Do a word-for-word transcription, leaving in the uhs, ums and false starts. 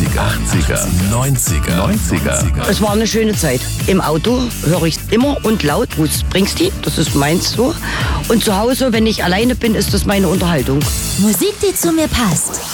achtziger, achtziger, neunziger, neunziger. Es war eine schöne Zeit. Im Auto höre ich immer und laut Bruce Springsteen, das ist meins so. Und zu Hause, wenn ich alleine bin, ist das meine Unterhaltung. Musik, die zu mir passt.